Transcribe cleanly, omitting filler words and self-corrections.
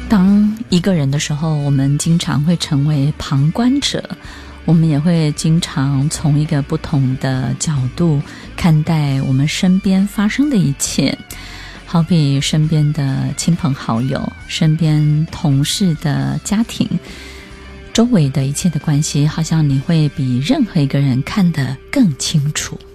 当一个人的时候，我们经常会成为旁观者，我们也会经常从一个不同的角度看待我们身边发生的一切。好比身边的亲朋好友，身边同事的家庭，周围的一切的关系，好像你会比任何一个人看得更清楚。